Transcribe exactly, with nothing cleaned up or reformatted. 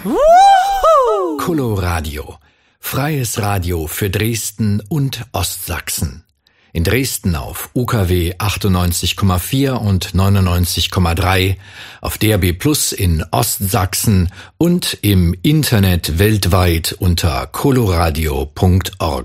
Wuhu! Coloradio. Freies Radio für Dresden und Ostsachsen. In Dresden auf U K W achtundneunzig Komma vier und neunundneunzig Komma drei, auf D A B Plus in Ostsachsen und im Internet weltweit unter coloradio punkt org.